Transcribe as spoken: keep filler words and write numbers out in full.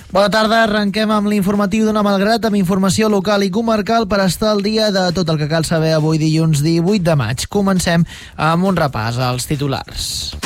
Bona tarda, arrenquem amb l'informatiu d'Ona Malgrat amb informació local i comarcal per estar al dia de tot el que cal saber avui dilluns divuit de maig. Comencem amb un repàs als titulars.